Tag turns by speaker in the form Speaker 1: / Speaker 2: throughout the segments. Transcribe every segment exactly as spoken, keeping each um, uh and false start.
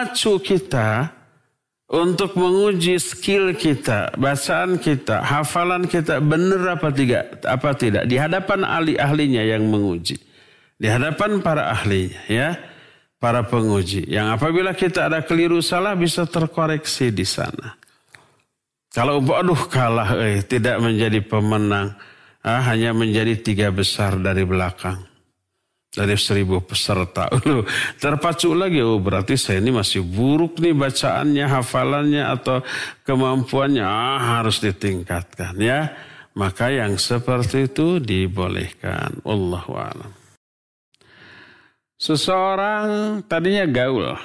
Speaker 1: memacu kita untuk menguji skill kita, bacaan kita, hafalan kita benar apa tidak, apa tidak di hadapan ahli-ahlinya yang menguji, di hadapan para ahlinya, ya, para penguji. Yang apabila kita ada keliru salah bisa terkoreksi di sana. Kalau aduh kalah, eh, tidak menjadi pemenang, ah, hanya menjadi tiga besar dari belakang. Dari seribu peserta. Loh, terpacu lagi, oh berarti saya ini masih buruk nih bacaannya, hafalannya, atau kemampuannya. Ah, harus ditingkatkan, ya. Maka yang seperti itu dibolehkan. Wallahu a'lam. Seseorang tadinya gaul.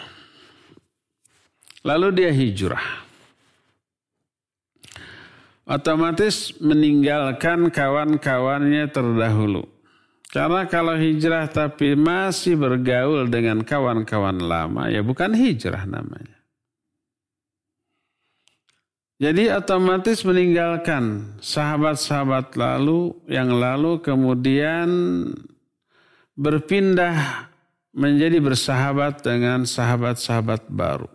Speaker 1: Lalu dia hijrah. Otomatis meninggalkan kawan-kawannya terdahulu. Karena kalau hijrah tapi masih bergaul dengan kawan-kawan lama, ya bukan hijrah namanya. Jadi otomatis meninggalkan sahabat-sahabat lalu, yang lalu kemudian berpindah menjadi bersahabat dengan sahabat-sahabat baru.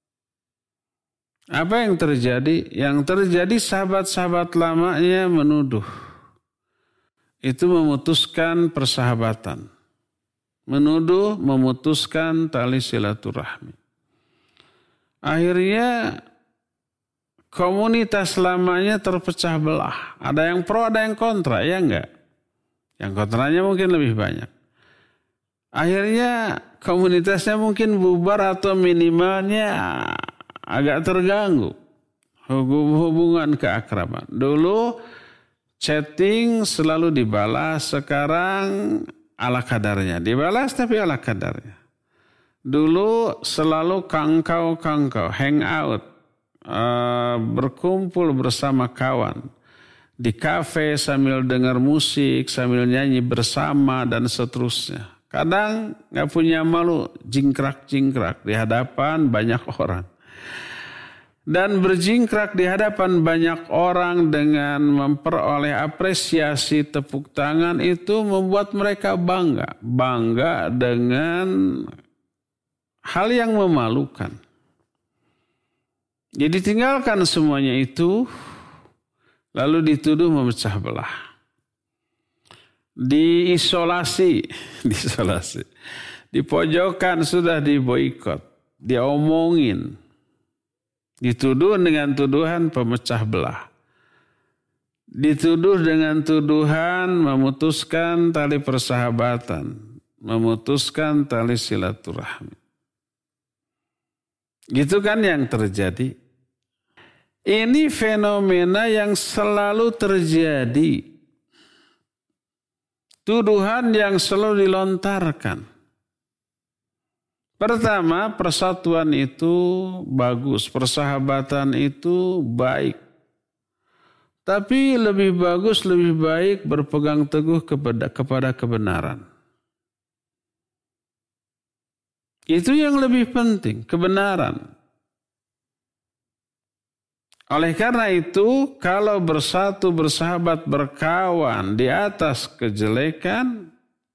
Speaker 1: Apa yang terjadi? Yang terjadi sahabat-sahabat lamanya menuduh. Itu memutuskan persahabatan. Menuduh, memutuskan tali silaturahmi. Akhirnya komunitas lamanya terpecah belah. Ada yang pro, ada yang kontra, ya enggak? Yang kontranya mungkin lebih banyak. Akhirnya komunitasnya mungkin bubar atau minimalnya agak terganggu hubungan keakraban. Dulu chatting selalu dibalas, sekarang ala kadarnya. Dibalas tapi ala kadarnya. Dulu selalu kangkau-kangkau, hangout, uh, berkumpul bersama kawan. Di kafe sambil dengar musik, sambil nyanyi bersama dan seterusnya. Kadang gak punya malu, jingkrak-jingkrak di hadapan banyak orang. Dan berjingkrak di hadapan banyak orang dengan memperoleh apresiasi tepuk tangan itu membuat mereka bangga. Bangga dengan hal yang memalukan. Jadi tinggalkan semuanya itu, lalu dituduh memecah belah. Diisolasi, diisolasi. Dipojokkan, sudah diboikot, diomongin. Dituduh dengan tuduhan pemecah belah. Dituduh dengan tuduhan memutuskan tali persahabatan. Memutuskan tali silaturahmi. Gitu kan yang terjadi. Ini fenomena yang selalu terjadi. Tuduhan yang selalu dilontarkan. Pertama, persatuan itu bagus, persahabatan itu baik. Tapi lebih bagus, lebih baik berpegang teguh kepada, kepada kebenaran. Itu yang lebih penting, kebenaran. Oleh karena itu, kalau bersatu, bersahabat, berkawan di atas kejelekan,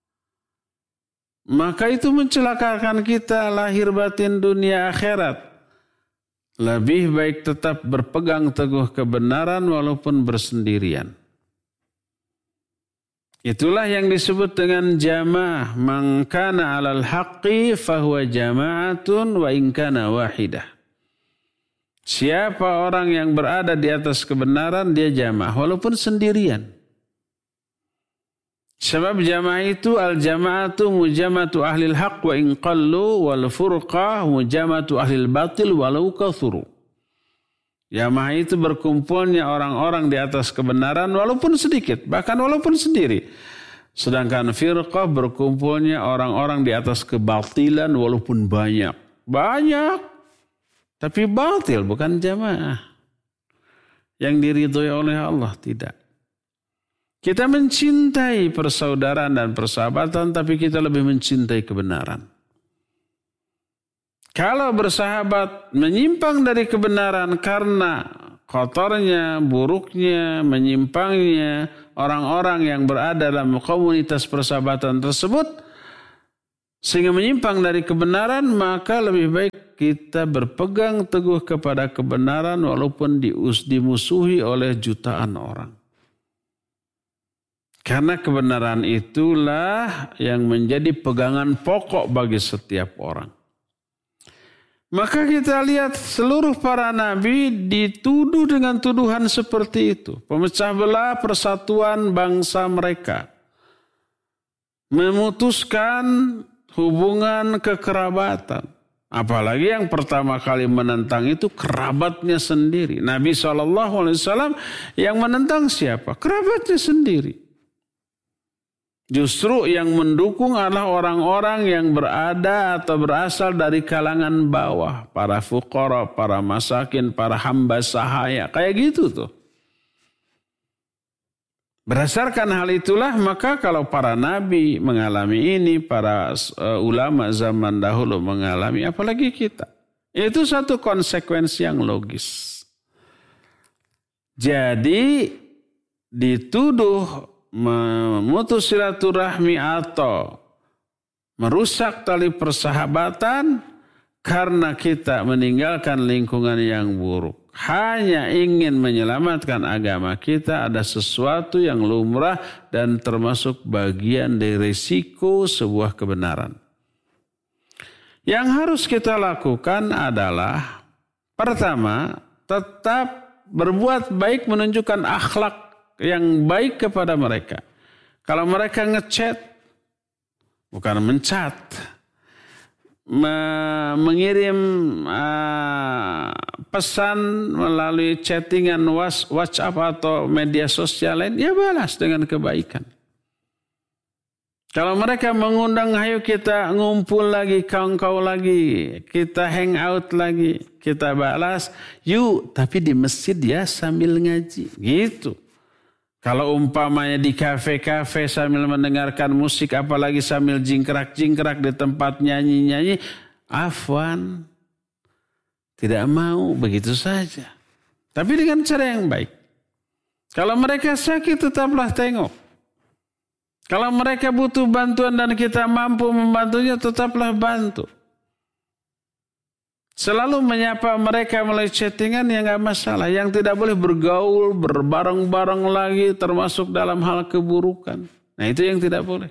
Speaker 1: maka itu mencelakakan kita lahir batin dunia akhirat. Lebih baik tetap berpegang teguh kebenaran walaupun bersendirian. Itulah yang disebut dengan jamaah. Man kana 'alal haqqi fahuwa jama'atun wa in kana wahidah. Siapa orang yang berada di atas kebenaran, dia jamaah walaupun sendirian. Sebab jamaah itu al-jama'atu mujamatu ahlil haq wa in qallu wal furqah mujamatu ahlil batil walau kathuru. Jamaah itu berkumpulnya orang-orang di atas kebenaran walaupun sedikit, bahkan walaupun sendiri. Sedangkan firqah berkumpulnya orang-orang di atas kebatilan walaupun banyak. Banyak, tapi batil, bukan jamaah. Yang diridhoi oleh Allah, tidak. Kita mencintai persaudaraan dan persahabatan, tapi kita lebih mencintai kebenaran. Kalau bersahabat menyimpang dari kebenaran karena kotornya, buruknya, menyimpangnya orang-orang yang berada dalam komunitas persahabatan tersebut, sehingga menyimpang dari kebenaran, maka lebih baik kita berpegang teguh kepada kebenaran walaupun dius, dimusuhi oleh jutaan orang. Karena kebenaran itulah yang menjadi pegangan pokok bagi setiap orang. Maka kita lihat seluruh para nabi dituduh dengan tuduhan seperti itu. Pemecah belah persatuan bangsa mereka. Memutuskan hubungan kekerabatan. Apalagi yang pertama kali menentang itu kerabatnya sendiri. Nabi shallallahu alaihi wasallam yang menentang siapa? Kerabatnya sendiri. Justru yang mendukung adalah orang-orang yang berada atau berasal dari kalangan bawah. Para fuqara, para masakin, para hamba sahaya. Kayak gitu tuh. Berdasarkan hal itulah maka kalau para nabi mengalami ini, para uh, ulama zaman dahulu mengalami, apalagi kita. Itu satu konsekuensi yang logis. Jadi dituduh memutus silaturahmi atau merusak tali persahabatan karena kita meninggalkan lingkungan yang buruk. Hanya ingin menyelamatkan agama kita, ada sesuatu yang lumrah dan termasuk bagian dari risiko sebuah kebenaran. Yang harus kita lakukan adalah pertama, tetap berbuat baik, menunjukkan akhlak yang baik kepada mereka. Kalau mereka ngechat, bukan mencat, me- mengirim uh, pesan melalui chattingan WhatsApp atau media sosial lain, ya balas dengan kebaikan. Kalau mereka mengundang, ayo kita ngumpul lagi, kau-kau lagi, kita hang out lagi, kita balas, yuk, tapi di masjid ya sambil ngaji, gitu. Kalau umpamanya di kafe-kafe sambil mendengarkan musik, apalagi sambil jingkrak-jingkrak di tempat nyanyi-nyanyi, afwan, tidak mau begitu saja. Tapi dengan cara yang baik. Kalau mereka sakit, tetaplah tengok. Kalau mereka butuh bantuan dan kita mampu membantunya, tetaplah bantu. Selalu menyapa mereka melalui chattingan ya nggak masalah. Yang tidak boleh bergaul, berbareng-bareng lagi termasuk dalam hal keburukan. Nah itu yang tidak boleh.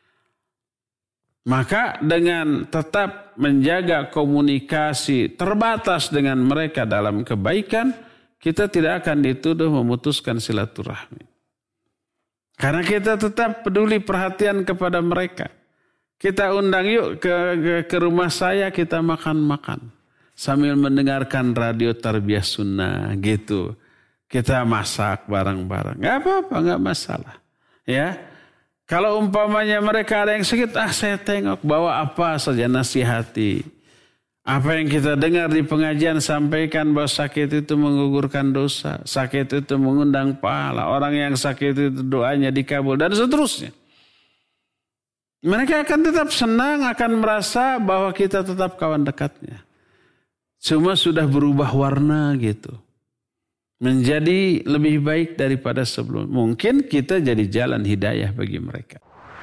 Speaker 1: Maka dengan tetap menjaga komunikasi terbatas dengan mereka dalam kebaikan, kita tidak akan dituduh memutuskan silaturahmi. Karena kita tetap peduli perhatian kepada mereka. Kita undang yuk ke, ke, ke rumah saya, kita makan-makan. Sambil mendengarkan radio Tarbiyah Sunnah gitu. Kita masak bareng-bareng. Gak apa-apa, gak masalah. Ya. Kalau umpamanya mereka ada yang sakit, ah saya tengok bawa apa saja nasihati. Apa yang kita dengar di pengajian sampaikan bahwa sakit itu menggugurkan dosa. Sakit itu mengundang pahala. Orang yang sakit itu doanya dikabul dan seterusnya. Mereka akan tetap senang, akan merasa bahwa kita tetap kawan dekatnya. Cuma sudah berubah warna gitu. Menjadi lebih baik daripada sebelum. Mungkin kita jadi jalan hidayah bagi mereka.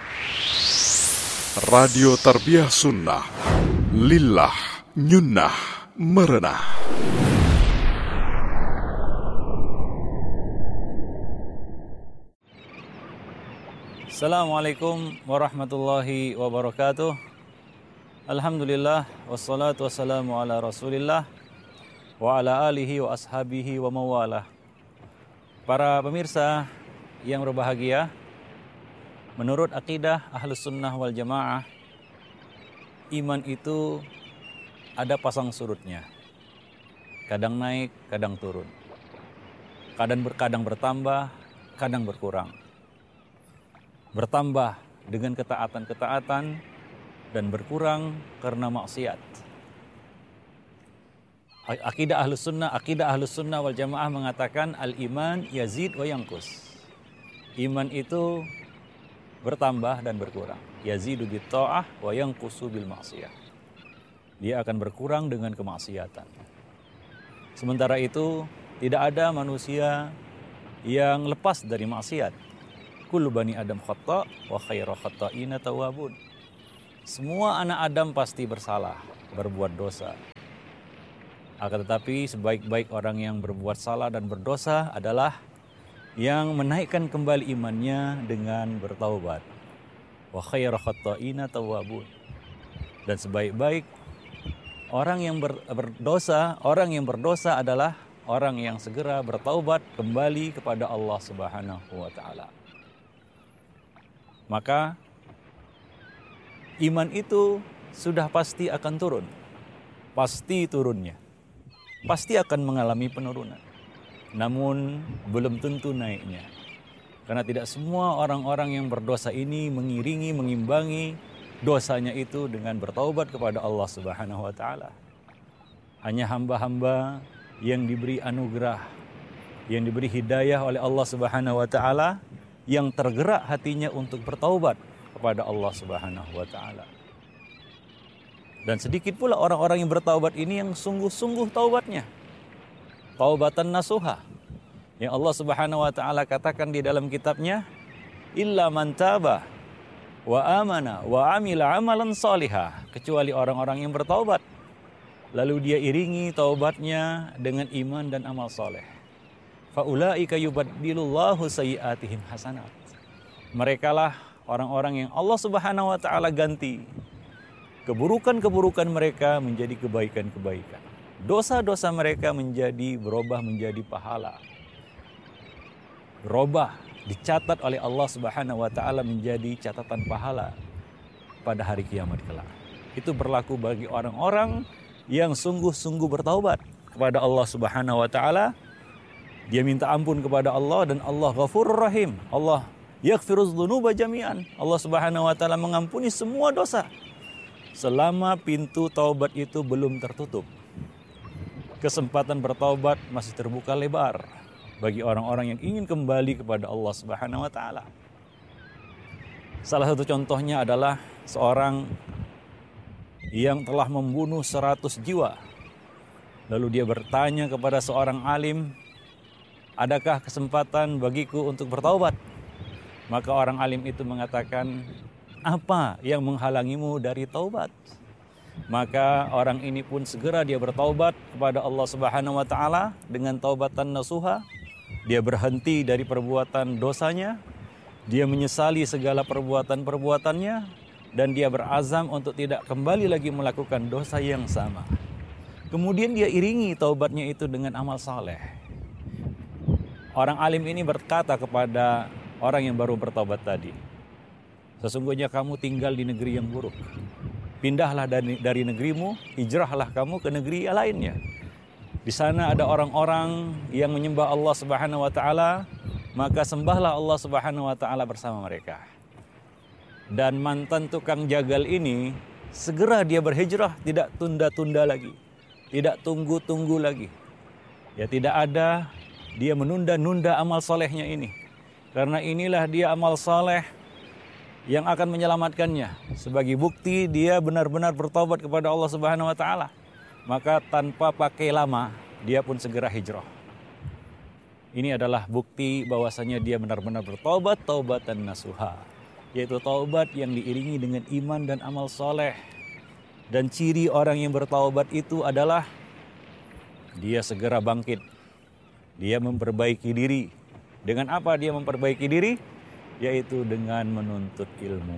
Speaker 2: Radio Tarbiyah Sunnah. Lillah nyunnah merenah.
Speaker 3: Assalamualaikum warahmatullahi wabarakatuh. Alhamdulillah wassalatu wassalamu ala Rasulillah wa ala alihi wa ashabihi wa mawalah. Para pemirsa yang berbahagia, menurut akidah Ahlus Sunnah wal Jamaah, iman itu ada pasang surutnya. Kadang naik, kadang turun. Kadang kadang bertambah, kadang berkurang. Bertambah dengan ketaatan-ketaatan dan berkurang karena maksiat. Akidah Ahlus Sunnah, akidah Ahlus Sunnah wal Jamaah mengatakan al-iman yazid wa yanqus. Iman itu bertambah dan berkurang. Yazidu bit ta'ah wa yanqusu bil ma'siyah. Dia akan berkurang dengan kemaksiatan. Sementara itu, tidak ada manusia yang lepas dari maksiat. Kullu bani Adam khata' wa khairu khata'ina tawwabun. Semua anak Adam pasti bersalah, berbuat dosa. Akan tetapi sebaik-baik orang yang berbuat salah dan berdosa adalah yang menaikkan kembali imannya dengan bertaubat. Wa khairu khatta'ina tawwabun. Dan sebaik-baik orang yang ber, berdosa, orang yang berdosa adalah orang yang segera bertaubat kembali kepada Allah Subhanahu wa taala. Maka iman itu sudah pasti akan turun. Pasti turunnya. Pasti akan mengalami penurunan. Namun belum tentu naiknya. Karena tidak semua orang-orang yang berdosa ini mengiringi, mengimbangi dosanya itu dengan bertaubat kepada Allah Subhanahu wa taala. Hanya hamba-hamba yang diberi anugerah, yang diberi hidayah oleh Allah Subhanahu wa taala, yang tergerak hatinya untuk bertaubat kepada Allah Subhanahu wa taala. Dan sedikit pula orang-orang yang bertaubat ini yang sungguh-sungguh taubatnya. Taubatan nasuha. Yang Allah Subhanahu wa taala katakan di dalam kitabnya, illa man taba wa amana wa amila amalan salihah, kecuali orang-orang yang bertaubat lalu dia iringi taubatnya dengan iman dan amal soleh. Faulaika yubaddilullahu sayyi'atihim hasanat. Merekalah orang-orang yang Allah Subhanahu wa taala ganti keburukan-keburukan mereka menjadi kebaikan-kebaikan. Dosa-dosa mereka menjadi berubah menjadi pahala. Berubah, dicatat oleh Allah Subhanahu wa taala menjadi catatan pahala pada hari kiamat kelak. Itu berlaku bagi orang-orang yang sungguh-sungguh bertaubat kepada Allah Subhanahu wa taala. Dia minta ampun kepada Allah dan Allah Ghafurur Rahim. Allah yaghfiruz dzunuba jami'an. Allah Subhanahu wa taala mengampuni semua dosa selama pintu taubat itu belum tertutup. Kesempatan bertaubat masih terbuka lebar bagi orang-orang yang ingin kembali kepada Allah Subhanahu wa taala. Salah satu contohnya adalah seorang yang telah membunuh seratus jiwa. Lalu dia bertanya kepada seorang alim, adakah kesempatan bagiku untuk bertaubat? Maka orang alim itu mengatakan, apa yang menghalangimu dari taubat? Maka orang ini pun segera dia bertaubat kepada Allah Subhanahu wa taala dengan taubatan nasuha. Dia berhenti dari perbuatan dosanya, dia menyesali segala perbuatan-perbuatannya, dan dia berazam untuk tidak kembali lagi melakukan dosa yang sama. Kemudian dia iringi taubatnya itu dengan amal saleh. Orang alim ini berkata kepada orang yang baru bertaubat tadi, sesungguhnya kamu tinggal di negeri yang buruk. Pindahlah dari, dari negerimu, hijrahlah kamu ke negeri lainnya. Di sana ada orang-orang yang menyembah Allah Subhanahu wa taala, maka sembahlah Allah Subhanahu wa taala bersama mereka. Dan mantan tukang jagal ini segera dia berhijrah, tidak tunda-tunda lagi, tidak tunggu-tunggu lagi. Ya tidak ada dia menunda-nunda amal solehnya ini. Karena inilah dia amal soleh yang akan menyelamatkannya. Sebagai bukti dia benar-benar bertaubat kepada Allah Subhanahu wa taala. Maka tanpa pakai lama dia pun segera hijrah. Ini adalah bukti bahwasanya dia benar-benar bertaubat taubatan nasuha, yaitu taubat yang diiringi dengan iman dan amal soleh. Dan ciri orang yang bertaubat itu adalah dia segera bangkit. Dia memperbaiki diri. Dengan apa dia memperbaiki diri? Yaitu dengan menuntut ilmu.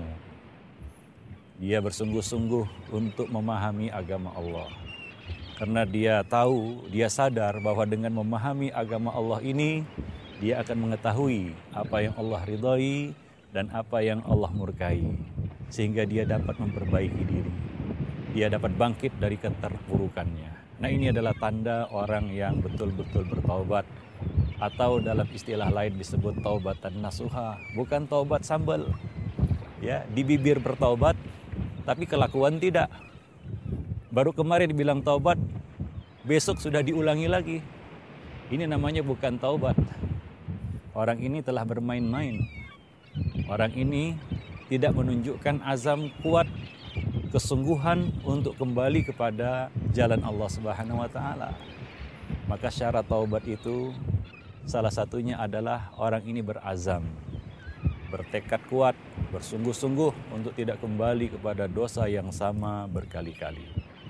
Speaker 3: Dia bersungguh-sungguh untuk memahami agama Allah. Karena dia tahu, dia sadar bahwa dengan memahami agama Allah ini, dia akan mengetahui apa yang Allah ridhai dan apa yang Allah murkai. Sehingga dia dapat memperbaiki diri. Dia dapat bangkit dari keterpurukannya. Nah, ini adalah tanda orang yang betul-betul bertaubat. Atau dalam istilah lain disebut taubatan nasuha, bukan taubat sambal. Ya, di bibir bertaubat, tapi kelakuan tidak. Baru kemarin dibilang taubat, besok sudah diulangi lagi. Ini namanya bukan taubat. Orang ini telah bermain-main. Orang ini tidak menunjukkan azam kuat, kesungguhan untuk kembali kepada jalan Allah Subhanahu wa taala. Maka syarat taubat itu salah satunya adalah orang ini berazam, bertekad kuat, bersungguh-sungguh untuk tidak kembali kepada dosa yang sama berkali-kali.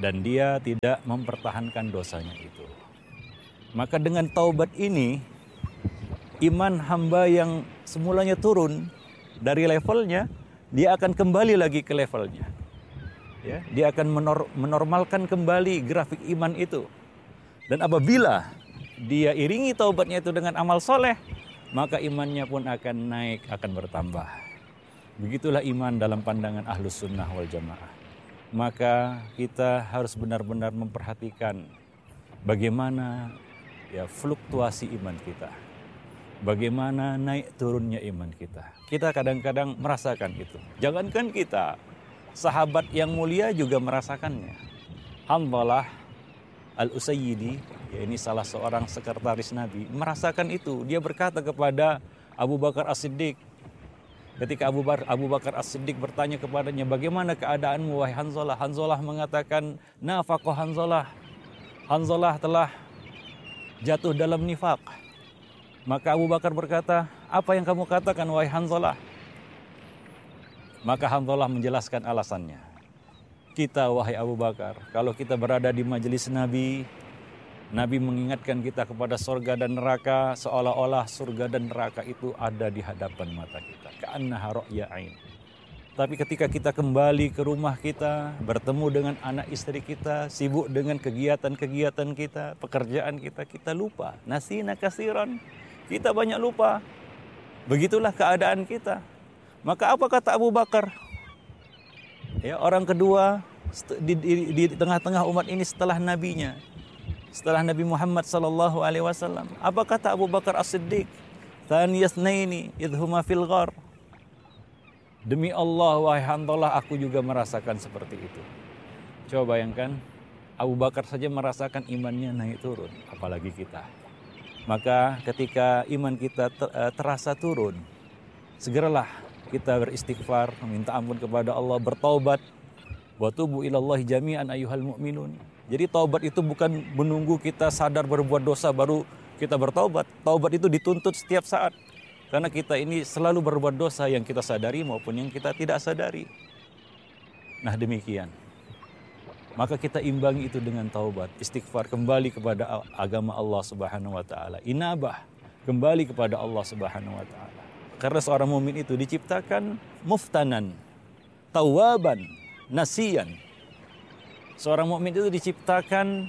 Speaker 3: dan dia tidak mempertahankan dosanya itu. Maka dengan taubat ini, iman hamba yang semulanya turun dari levelnya, dia akan kembali lagi ke levelnya. Ya, dia akan menor- menormalkan kembali grafik iman itu. Dan apabila dia iringi taubatnya itu dengan amal soleh, maka imannya pun akan naik, akan bertambah. Begitulah iman dalam pandangan Ahlus Sunnah wal Jamaah. Maka kita harus benar-benar memperhatikan bagaimana ya fluktuasi iman kita. Bagaimana naik turunnya iman kita. Kita kadang-kadang merasakan itu. Jangankan kita, sahabat yang mulia juga merasakannya. Hanzalah Al-Usayyidi, ya ini salah seorang sekretaris Nabi, merasakan itu. Dia berkata kepada Abu Bakar As-Siddiq, ketika Abu Bakar, Abu Bakar As-Siddiq bertanya kepadanya, bagaimana keadaanmu wahai Hanzalah? Hanzalah mengatakan, nafaqah Hanzalah. Hanzalah telah jatuh dalam nifaq. Maka Abu Bakar berkata, apa yang kamu katakan wahai Hanzalah? Maka Hanzalah menjelaskan alasannya. Kita wahai Abu Bakar, kalau kita berada di majelis Nabi, Nabi mengingatkan kita kepada surga dan neraka, seolah-olah surga dan neraka itu ada di hadapan mata kita. Ka'annaha ra'ya ain. Tapi ketika kita kembali ke rumah kita, bertemu dengan anak istri kita, sibuk dengan kegiatan-kegiatan kita, pekerjaan kita, kita lupa. Nasina kasiran, kita banyak lupa. Begitulah keadaan kita. Maka apa kata Abu Bakar? Ya, orang kedua di, di, di tengah-tengah umat ini setelah nabinya, setelah Nabi Muhammad sallallahu alaihi wasallam. Apa kata Abu Bakar As-Siddiq? Thaniyasnaini idhuma fil ghar. Demi Allah wahai Hanzalah, aku juga merasakan seperti itu. Coba bayangkan, Abu Bakar saja merasakan imannya naik turun, apalagi kita. Maka ketika iman kita ter, terasa turun, segeralah kita beristighfar, meminta ampun kepada Allah, bertaubat. Wa tubu ilallahi jami'an ayyuhal mu'minun. Jadi taubat itu bukan menunggu kita sadar berbuat dosa baru kita bertaubat. Taubat itu dituntut setiap saat. Karena kita ini selalu berbuat dosa yang kita sadari maupun yang kita tidak sadari. Nah demikian. Maka kita imbangi itu dengan taubat, istighfar, kembali kepada agama Allah Subhanahu wa taala. Inabah, kembali kepada Allah Subhanahu wa taala. Karena seorang mukmin itu diciptakan muftanan, tawaban, nasiyan. Seorang mukmin itu diciptakan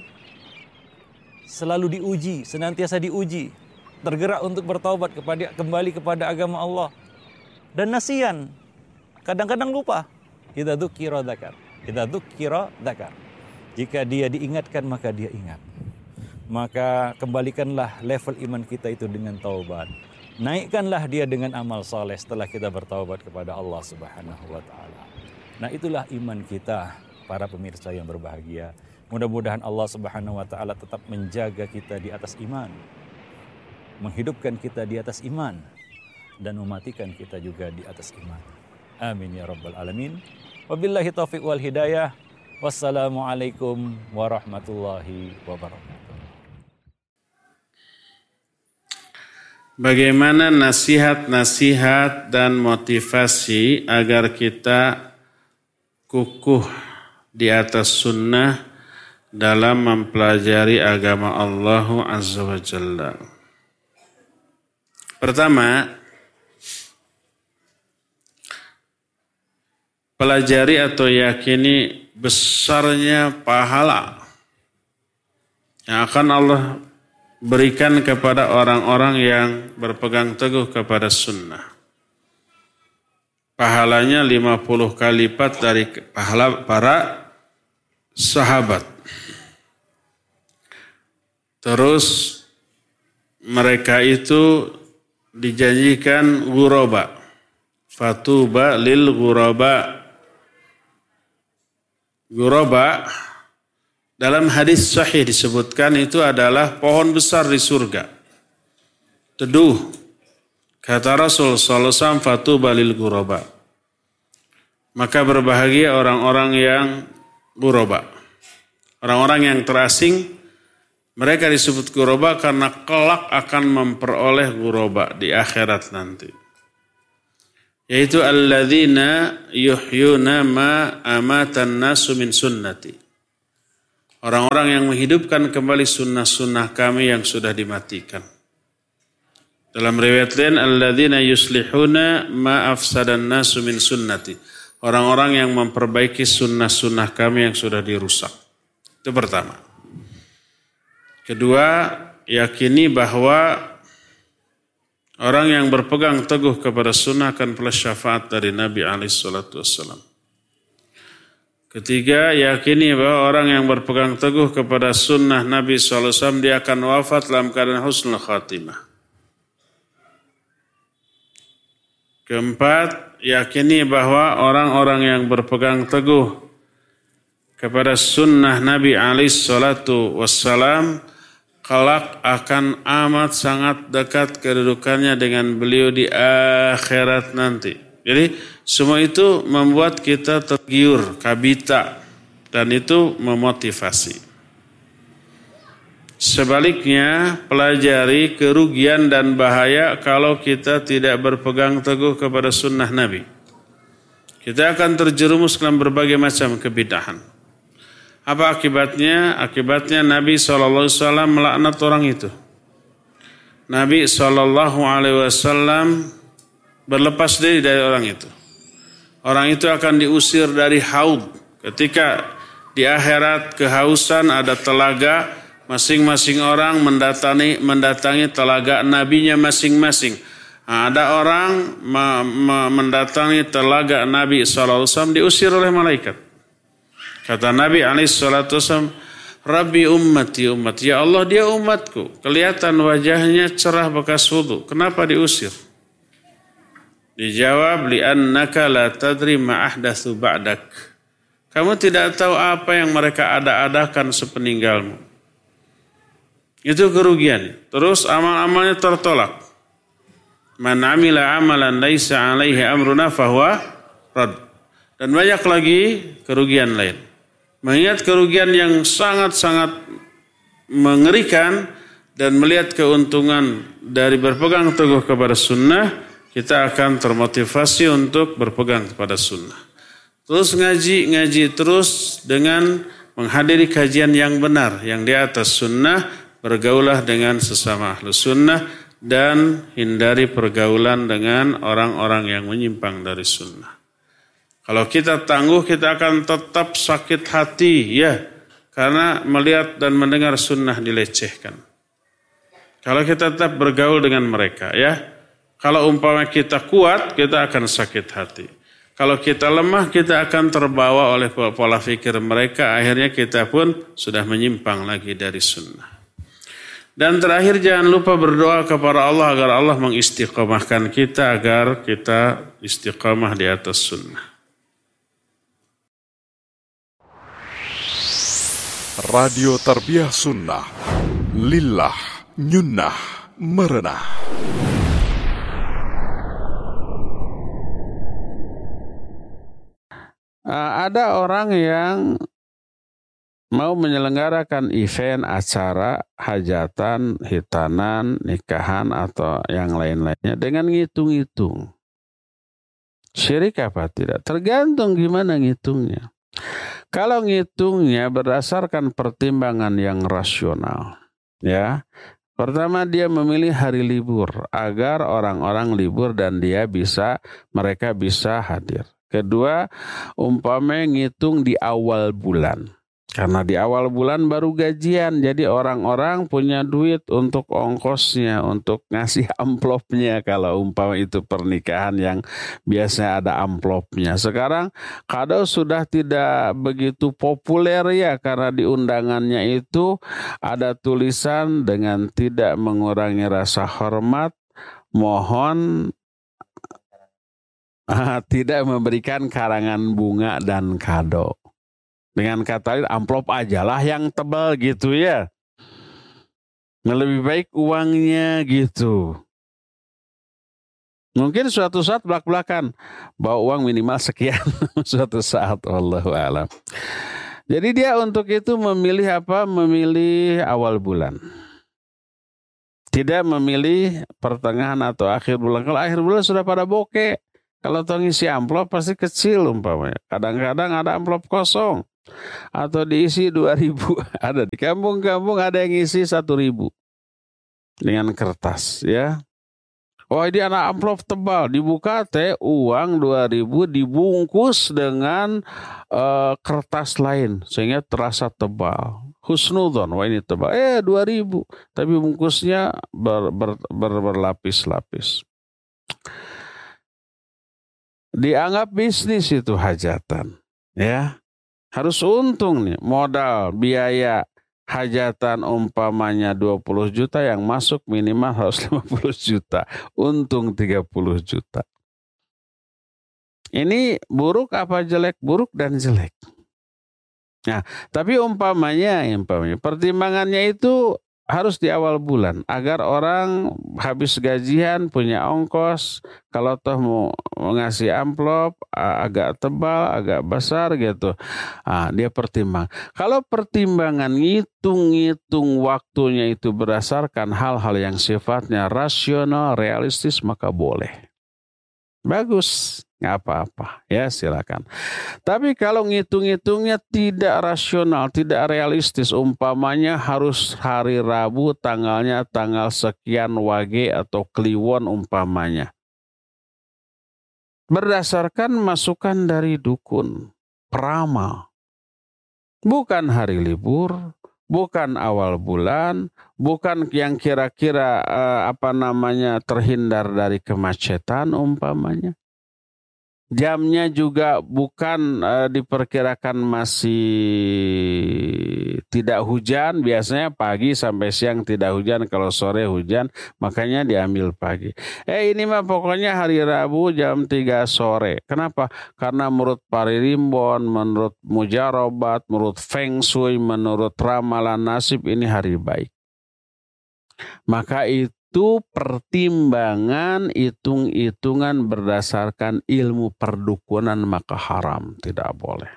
Speaker 3: selalu diuji, senantiasa diuji, tergerak untuk bertaubat kepada kembali kepada agama Allah. Dan nasiyan, kadang-kadang lupa. Idza dzukira dzakar. Idza dzukira dzakar. Jika dia diingatkan maka dia ingat. Maka kembalikanlah level iman kita itu dengan taubat. Naikkanlah dia dengan amal soleh setelah kita bertaubat kepada Allah Subhanahu wa taala. Nah, itulah iman kita, para pemirsa yang berbahagia. Mudah-mudahan Allah Subhanahu wa taala tetap menjaga kita di atas iman, menghidupkan kita di atas iman, dan mematikan kita juga di atas iman. Amin ya rabbal alamin. Wabillahi taufiq wal hidayah. Wassalamualaikum warahmatullahi wabarakatuh.
Speaker 1: Bagaimana nasihat-nasihat dan motivasi agar kita kukuh di atas sunnah dalam mempelajari agama Allah Azza wa Jalla. Pertama, pelajari atau yakini besarnya pahala yang akan Allah berikan kepada orang-orang yang berpegang teguh kepada sunnah. Pahalanya lima puluh kali lipat dari pahala para sahabat. Terus mereka itu dijanjikan ghuraba. Fatuba lil ghuraba. Ghuraba dalam hadis sahih disebutkan itu adalah pohon besar di surga. Teduh. Kata Rasul sallallahu alaihi wasallam, fatuba lil ghuraba. Maka berbahagia orang-orang yang ghuraba. Orang-orang yang terasing, mereka disebut ghuraba karena kelak akan memperoleh ghuraba di akhirat nanti. Yaitu alladzina yuhyuna ma amatan nasu min sunnati. Orang-orang yang menghidupkan kembali sunnah-sunnah kami yang sudah dimatikan. Dalam riwayat lain, alladzina yuslihuna ma afsadan nasu min sunnati. Orang-orang yang memperbaiki sunnah-sunnah kami yang sudah dirusak. Itu pertama. Kedua, yakini bahwa orang yang berpegang teguh kepada sunnah akan peroleh syafaat dari Nabi alaihi salatu wassalam. Ketiga, yakini bahwa orang yang berpegang teguh kepada sunnah Nabi shallallahu alaihi wasallam dia akan wafat dalam keadaan husnul khatimah. Keempat, yakini bahwa orang-orang yang berpegang teguh kepada sunnah Nabi alaihi salatu wassalam kelak akan amat sangat dekat kedudukannya dengan beliau di akhirat nanti. Jadi semua itu membuat kita tergiur, kabita, dan itu memotivasi. Sebaliknya, pelajari kerugian dan bahaya kalau kita tidak berpegang teguh kepada sunnah Nabi. Kita akan terjerumus dalam berbagai macam kebidahan. Apa akibatnya? Akibatnya Nabi shallallahu alaihi wasallam melaknat orang itu. Nabi shallallahu alaihi wasallam berlepas diri dari orang itu. Orang itu akan diusir dari haud. Ketika di akhirat kehausan ada telaga, masing-masing orang mendatangi, mendatangi telaga nabinya masing-masing. Nah, ada orang me, me, mendatangi telaga Nabi shallallahu alaihi wasallam diusir oleh malaikat. Kata Nabi shallallahu alaihi wasallam, Rabbi ummati ummati, ya Allah dia umatku. Kelihatan wajahnya cerah bekas wudu. Kenapa diusir? Dijawab, li'annaka la tadri ma ahdatsu ba'dak. Kamu tidak tahu apa yang mereka ada-adakan sepeninggalmu. Itu kerugian. Terus amal-amalnya tertolak. Man amila amalan laisa alaihi amruna fahuwa rad. Dan banyak lagi kerugian lain. Mengingat kerugian yang sangat-sangat mengerikan dan melihat keuntungan dari berpegang teguh kepada sunnah, kita akan termotivasi untuk berpegang kepada sunnah. Terus ngaji, ngaji terus dengan menghadiri kajian yang benar, yang di atas sunnah, bergaulah dengan sesama ahlu sunnah, dan hindari pergaulan dengan orang-orang yang menyimpang dari sunnah. Kalau kita tangguh, kita akan tetap sakit hati, ya, karena melihat dan mendengar sunnah dilecehkan. Kalau kita tetap bergaul dengan mereka, ya. Kalau umpama kita kuat, kita akan sakit hati. Kalau kita lemah, kita akan terbawa oleh pola fikir mereka. Akhirnya kita pun sudah menyimpang lagi dari sunnah. Dan terakhir jangan lupa berdoa kepada Allah agar Allah mengistiqomahkan kita, agar kita istiqomah di atas sunnah.
Speaker 2: Radio Tarbiyah Sunnah, Lillah, Nyunnah, Merenah.
Speaker 1: Uh, ada orang yang mau menyelenggarakan event, acara, hajatan, hitanan, nikahan, atau yang lain-lainnya dengan ngitung-ngitung. Syirik apa tidak? Tergantung gimana ngitungnya. Kalau ngitungnya berdasarkan pertimbangan yang rasional, ya. Pertama, dia memilih hari libur agar orang-orang libur dan dia bisa, mereka bisa hadir. Kedua, umpamanya ngitung di awal bulan. Karena di awal bulan baru gajian, jadi orang-orang punya duit untuk ongkosnya, untuk ngasih amplopnya kalau umpama itu pernikahan yang biasanya ada amplopnya. Sekarang kado sudah tidak begitu populer ya, karena di undangannya itu ada tulisan dengan tidak mengurangi rasa hormat, mohon ah, tidak memberikan karangan bunga dan kado. Dengan kata lain, amplop ajalah yang tebal gitu ya. Lebih baik uangnya gitu. Mungkin suatu saat belak-belakan, bawa uang minimal sekian suatu saat, wallahu a'lam. Jadi dia untuk itu memilih apa? Memilih awal bulan. Tidak memilih pertengahan atau akhir bulan. Kalau akhir bulan sudah pada bokeh. Kalau tahu ngisi amplop pasti kecil umpamanya. Kadang-kadang ada amplop kosong. Atau diisi dua ribu. Ada di kampung-kampung ada yang isi satu ribu. Dengan kertas ya. Oh ini anak amplop tebal. Dibuka teh uang dua ribu dibungkus dengan uh, kertas lain. Sehingga terasa tebal. Husnudon, wah ini tebal. Eh dua ribu. Tapi bungkusnya ber, ber, ber, berlapis-lapis. Dianggap bisnis itu hajatan. Ya. Harus untung nih. Modal, biaya, hajatan umpamanya dua puluh juta. Yang masuk minimal harus lima puluh juta. Untung tiga puluh juta. Ini buruk apa jelek? Buruk dan jelek. Nah, tapi umpamanya, umpamanya pertimbangannya itu harus di awal bulan agar orang habis gajian punya ongkos, kalau toh mau ngasih amplop agak tebal, agak besar gitu. Nah, dia pertimbang. Kalau pertimbangan ngitung-ngitung waktunya itu berdasarkan hal-hal yang sifatnya rasional, realistis, maka boleh. Bagus. Nggak apa-apa, ya silakan. Tapi kalau ngitung-ngitungnya tidak rasional, tidak realistis, umpamanya harus hari Rabu tanggalnya tanggal sekian wage atau kliwon umpamanya. Berdasarkan masukan dari dukun, peramal. Bukan hari libur, bukan awal bulan, bukan yang kira-kira eh, apa namanya terhindar dari kemacetan umpamanya. Jamnya juga bukan uh, diperkirakan masih tidak hujan. Biasanya pagi sampai siang tidak hujan. Kalau sore hujan, makanya diambil pagi. Eh ini mah pokoknya hari Rabu jam tiga sore. Kenapa? Karena menurut Paririmbon, menurut Mujarobat, menurut Feng Shui, menurut ramalan nasib ini hari baik. Maka itu Itu pertimbangan, hitung-hitungan berdasarkan ilmu perdukunan maka haram, tidak boleh.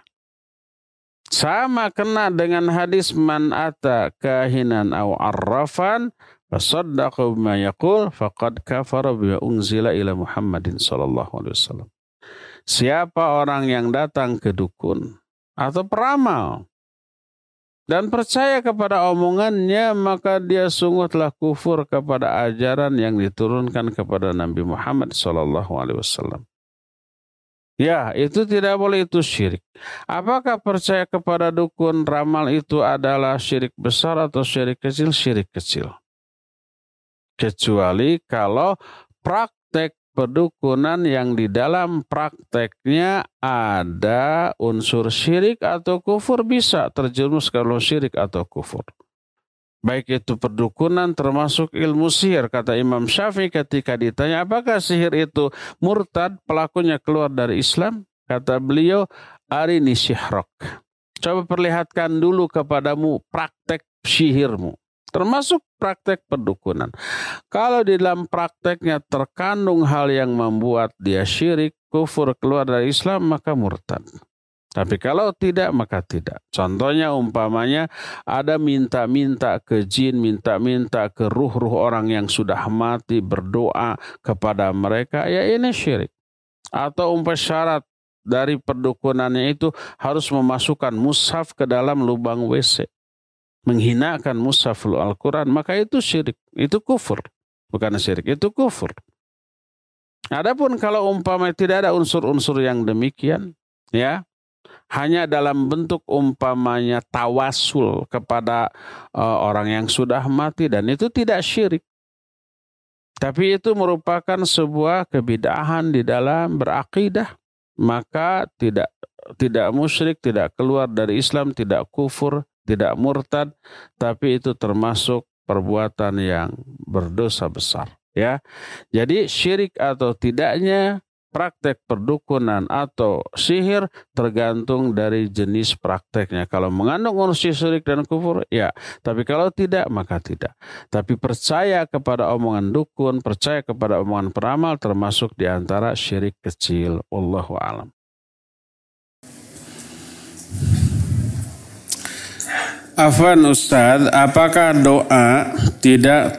Speaker 1: Sama kena dengan hadis man ata kahinan aw arrafan fasaddaqa bima yaqul faqad kafara bima unzila ila Muhammadin sallallahu alaihi wasallam. Siapa orang yang datang ke dukun atau peramal dan percaya kepada omongannya, maka dia sungguh telah kufur kepada ajaran yang diturunkan kepada Nabi Muhammad shallallahu alaihi wasallam. Ya, itu tidak boleh, itu syirik. Apakah percaya kepada dukun ramal itu adalah syirik besar atau syirik kecil? Syirik kecil. Kecuali kalau praktek perdukunan yang di dalam prakteknya ada unsur syirik atau kufur, bisa terjerumus kalau syirik atau kufur. Baik itu perdukunan termasuk ilmu sihir. Kata Imam Syafi'i ketika ditanya apakah sihir itu murtad, pelakunya keluar dari Islam. Kata beliau, arini syihrok. Coba perlihatkan dulu kepadamu praktek sihirmu. Termasuk praktek perdukunan. Kalau di dalam prakteknya terkandung hal yang membuat dia syirik, kufur, keluar dari Islam, maka murtad. Tapi kalau tidak, maka tidak. Contohnya umpamanya ada minta-minta ke jin, minta-minta ke ruh-ruh orang yang sudah mati, berdoa kepada mereka, ya ini syirik. Atau umpah syarat dari perdukunannya itu harus memasukkan mushaf ke dalam lubang W C. Menghinakan mushaful Al-Quran, maka itu syirik, itu kufur. Bukan syirik, itu kufur. Adapun kalau umpamanya tidak ada unsur-unsur yang demikian, ya, hanya dalam bentuk umpamanya tawasul kepada uh, orang yang sudah mati, dan itu tidak syirik. Tapi itu merupakan sebuah kebid'ahan di dalam berakidah, maka tidak tidak musyrik, tidak keluar dari Islam, tidak kufur, tidak murtad, tapi itu termasuk perbuatan yang berdosa besar. Ya, jadi syirik atau tidaknya praktek perdukunan atau sihir tergantung dari jenis prakteknya. Kalau mengandung unsur syirik dan kufur, ya. Tapi kalau tidak, maka tidak. Tapi percaya kepada omongan dukun, percaya kepada omongan peramal termasuk di antara syirik kecil. Wallahu a'lam.
Speaker 4: Afwan Ustadz, apakah doa tidak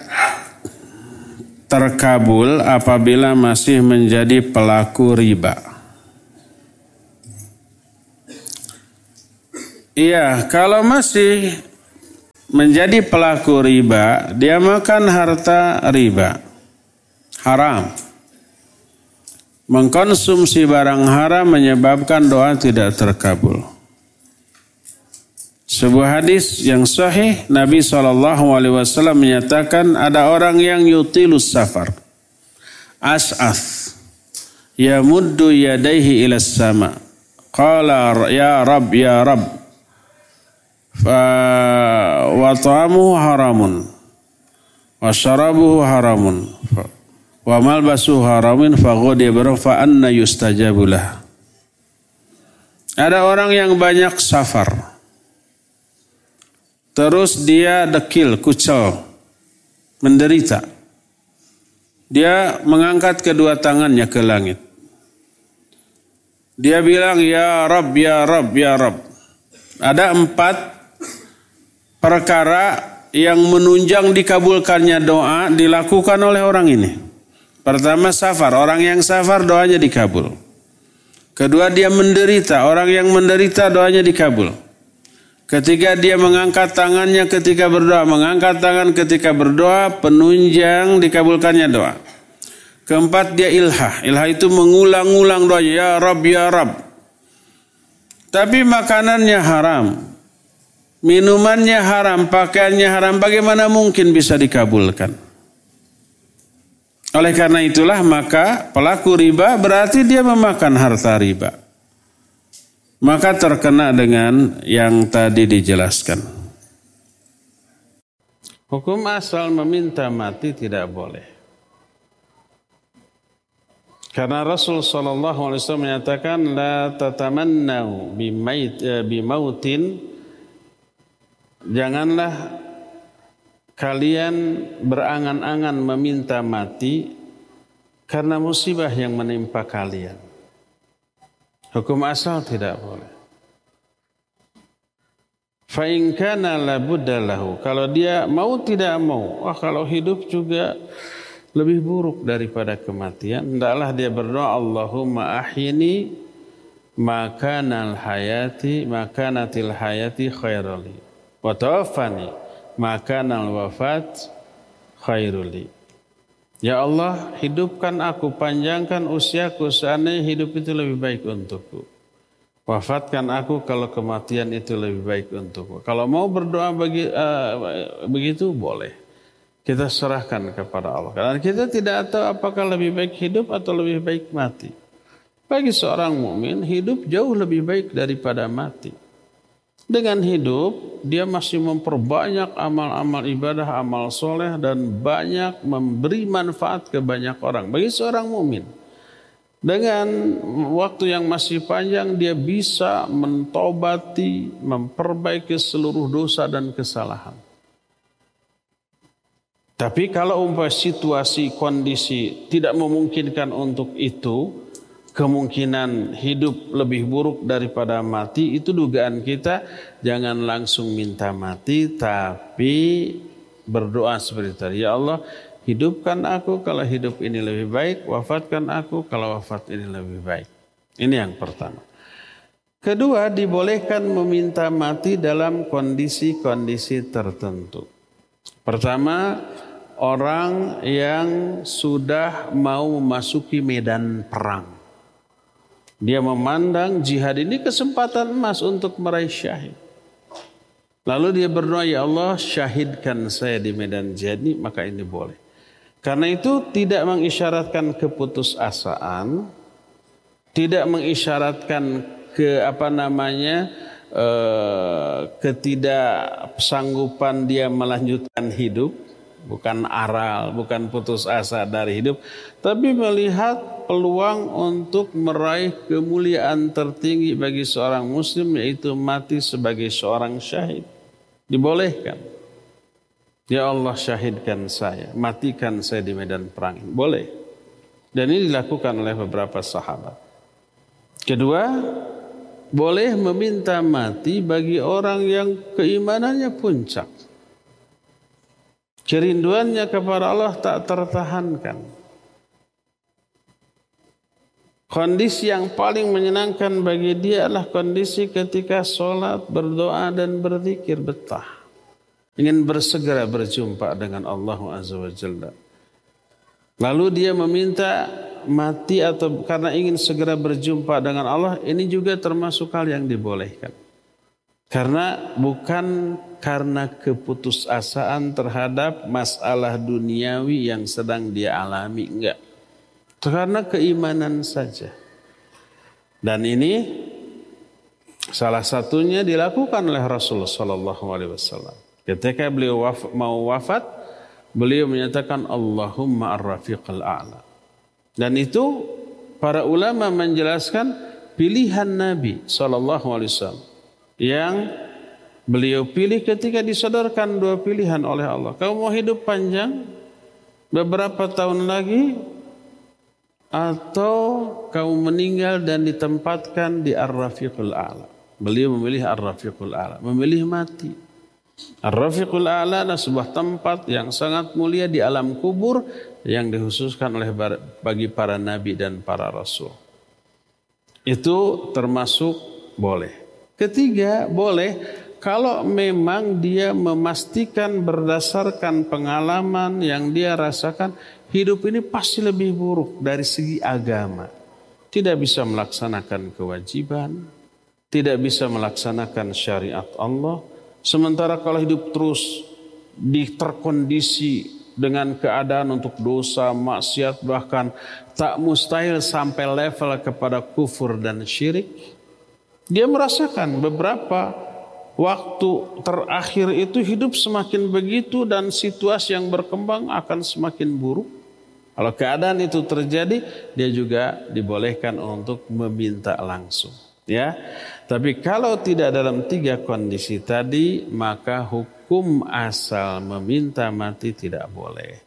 Speaker 4: terkabul apabila masih menjadi pelaku riba? Iya, kalau masih menjadi pelaku riba, dia makan harta riba. Haram. Mengkonsumsi barang haram menyebabkan doa tidak terkabul. Sebuah hadis yang sahih, Nabi shallallahu alaihi wasallam menyatakan ada orang yang yutilus safar. As'ath. Yamuddu yadaihi ilas sama. Qala ya Rab, ya Rab. Fa wa ta'amuhu haramun. Wa syarabuhu haramun. Wa malbasuhu haramun. Fa ghadiya baru fa anna yustajabulah. Ada orang yang banyak safar. Terus dia dekil, kucel, menderita. Dia mengangkat kedua tangannya ke langit. Dia bilang, ya Rabb, ya Rabb, ya Rabb. Ada empat perkara yang menunjang dikabulkannya doa dilakukan oleh orang ini. Pertama, safar. Orang yang safar doanya dikabul. Kedua, dia menderita. Orang yang menderita doanya dikabul. Ketiga, dia mengangkat tangannya ketika berdoa. Mengangkat tangan ketika berdoa, penunjang dikabulkannya doa. Keempat, dia ilhah. Ilhah itu mengulang-ulang doanya. Ya Rabb, ya Rabb. Tapi makanannya haram. Minumannya haram. Pakaiannya haram. Bagaimana mungkin bisa dikabulkan? Oleh karena itulah maka pelaku riba berarti dia memakan harta riba. Maka terkena dengan yang tadi dijelaskan. Hukum asal meminta mati tidak boleh. Karena Rasul sallallahu alaihi wasallam menyatakan la tatamannau bimautin, janganlah kalian berangan-angan meminta mati karena musibah yang menimpa kalian. Hukum asal tidak boleh. Fa in kana la budda lahu, kalau dia mau tidak mau, wah kalau hidup juga lebih buruk daripada kematian, hendaklah dia berdoa, Allahumma ahyini makanal hayati makanatil hayati khairali wa tawaffani makanal wafat khairuli. Ya Allah, hidupkan aku, panjangkan usiaku seandainya hidup itu lebih baik untukku. Wafatkan aku kalau kematian itu lebih baik untukku. Kalau mau berdoa bagi, uh, begitu boleh. Kita serahkan kepada Allah. Karena kita tidak tahu apakah lebih baik hidup atau lebih baik mati. Bagi seorang mukmin, hidup jauh lebih baik daripada mati. Dengan hidup, dia masih memperbanyak amal-amal ibadah, amal soleh, dan banyak memberi manfaat ke banyak orang. Bagi seorang mukmin, dengan waktu yang masih panjang, dia bisa mentobati, memperbaiki seluruh dosa dan kesalahan. Tapi kalau umpamanya situasi, kondisi tidak memungkinkan untuk itu, kemungkinan hidup lebih buruk daripada mati, itu dugaan kita. Jangan langsung minta mati, tapi berdoa seperti tadi. Ya Allah, hidupkan aku kalau hidup ini lebih baik, wafatkan aku kalau wafat ini lebih baik. Ini yang pertama. Kedua, dibolehkan meminta mati dalam kondisi-kondisi tertentu. Pertama, orang yang sudah mau memasuki medan perang. Dia memandang jihad ini kesempatan emas untuk meraih syahid. Lalu dia berdoa, ya Allah, syahidkan saya di medan jihad ini, maka ini boleh. Karena itu tidak mengisyaratkan keputusasaan, tidak mengisyaratkan ke apa namanya eh, ketidaksanggupan dia melanjutkan hidup, bukan aral, bukan putus asa dari hidup, tapi melihat peluang untuk meraih kemuliaan tertinggi bagi seorang muslim, yaitu mati sebagai seorang syahid. Dibolehkan. Ya Allah, syahidkan saya, matikan saya di medan perang. Boleh. Dan ini dilakukan oleh beberapa sahabat. Kedua, boleh meminta mati bagi orang yang keimanannya puncak. Kerinduannya kepada Allah tak tertahankan. Kondisi yang paling menyenangkan bagi dia adalah kondisi ketika sholat, berdoa dan berzikir betah. Ingin bersegera berjumpa dengan Allah Azza wa Jalla. Lalu dia meminta mati atau karena ingin segera berjumpa dengan Allah, ini juga termasuk hal yang dibolehkan. Karena bukan karena keputusasaan terhadap masalah duniawi yang sedang dia alami, enggak. Karena keimanan saja. Dan ini salah satunya dilakukan oleh Rasulullah sallallahu alaihi wasallam. Ketika beliau waf, mau wafat, beliau menyatakan Allahumma ar-rafiqal a'la. Dan itu para ulama menjelaskan pilihan Nabi sallallahu alaihi wasallam yang beliau pilih ketika disodorkan dua pilihan oleh Allah. Kamu mau hidup panjang beberapa tahun lagi, atau kamu meninggal dan ditempatkan di Ar-Rafiqul A'la. Beliau memilih Ar-Rafiqul A'la, memilih mati. Ar-Rafiqul A'la adalah sebuah tempat yang sangat mulia di alam kubur yang dikhususkan oleh bagi para nabi dan para rasul. Itu termasuk boleh. Ketiga, boleh kalau memang dia memastikan berdasarkan pengalaman yang dia rasakan, hidup ini pasti lebih buruk dari segi agama. Tidak bisa melaksanakan kewajiban, tidak bisa melaksanakan syariat Allah. Sementara kalau hidup terus di terkondisi dengan keadaan untuk dosa, maksiat, bahkan tak mustahil sampai level kepada kufur dan syirik. Dia merasakan beberapa waktu terakhir itu hidup semakin begitu dan situasi yang berkembang akan semakin buruk. Kalau keadaan itu terjadi, dia juga dibolehkan untuk meminta langsung. Ya, tapi kalau tidak dalam tiga kondisi tadi, maka hukum asal meminta mati tidak boleh.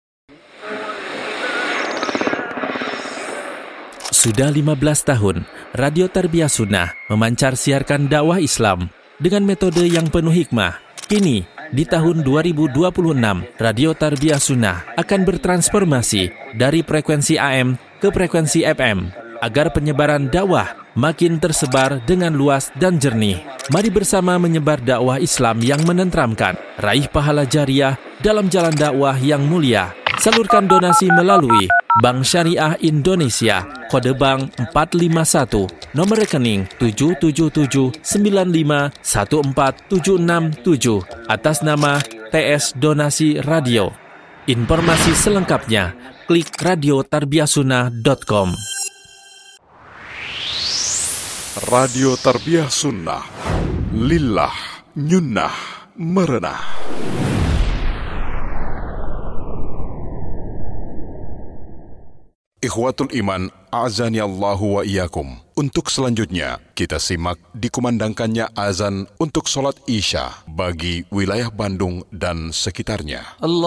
Speaker 5: Sudah lima belas tahun, Radio Tarbiyah Sunnah memancar siarkan dakwah Islam dengan metode yang penuh hikmah. Kini, di tahun dua ribu dua puluh enam, Radio Tarbiyah Sunnah akan bertransformasi dari frekuensi A M ke frekuensi F M agar penyebaran dakwah makin tersebar dengan luas dan jernih. Mari bersama menyebar dakwah Islam yang menenteramkan, raih pahala jariah dalam jalan dakwah yang mulia. Salurkan donasi melalui Bank Syariah Indonesia, kode bank empat lima satu, nomor rekening tujuh tujuh tujuh sembilan lima satu empat tujuh enam tujuh, atas nama T S Donasi Radio. Informasi selengkapnya, klik radio tarbiyah sunnah dot com.
Speaker 2: Radio Tarbiyah Sunnah, lillah, nyunnah, merenah. Ikhwatul Iman, a'azani Allahu wa iyyakum. Untuk selanjutnya, kita simak dikumandangkannya azan untuk sholat Isya bagi wilayah Bandung dan sekitarnya.